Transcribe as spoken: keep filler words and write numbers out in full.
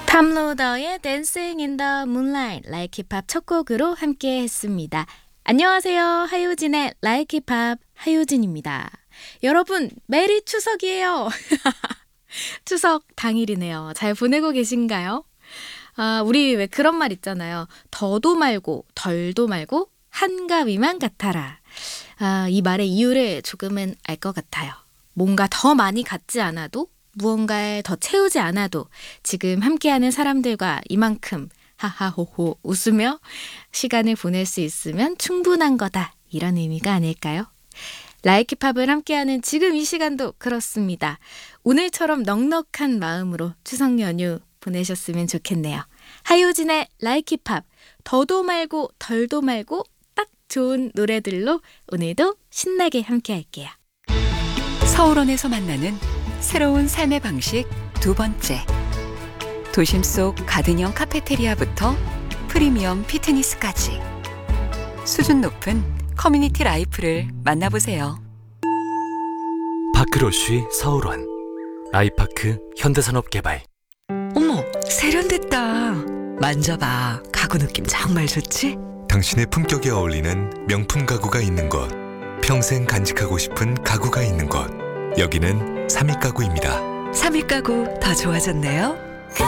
탑로더의 Dancing in the Moonlight Like 힙합 첫 곡으로 함께 했습니다. 안녕하세요. 하효진의 Like 힙합 하효진입니다. 여러분, 메리 추석이에요. 추석 당일이네요. 잘 보내고 계신가요? 아, 우리 왜 그런 말 있잖아요. 더도 말고 덜도 말고 한가위만 같아라. 아, 이 말의 이유를 조금은 알 것 같아요. 뭔가 더 많이 갖지 않아도 무언가에 더 채우지 않아도 지금 함께하는 사람들과 이만큼 하하호호 웃으며 시간을 보낼 수 있으면 충분한 거다. 이런 의미가 아닐까요? 라이키 팝을 함께하는 지금 이 시간도 그렇습니다. 오늘처럼 넉넉한 마음으로 추석 연휴 보내셨으면 좋겠네요. 하효진의 라이키 팝, 더도 말고 덜도 말고 딱 좋은 노래들로 오늘도 신나게 함께할게요. 서울원에서 만나는 새로운 삶의 방식 두 번째. 도심 속 가든형 카페테리아부터 프리미엄 피트니스까지 수준 높은 커뮤니티 라이프를 만나보세요. 파크로쉬 서울원 아이파크 현대산업개발. 어머, 세련됐다. 만져봐. 가구 느낌 정말 좋지? 당신의 품격에 어울리는 명품 가구가 있는 곳, 평생 간직하고 싶은 가구가 있는 곳, 여기는 삼익 가구입니다. 삼익 가구 더 좋아졌네요.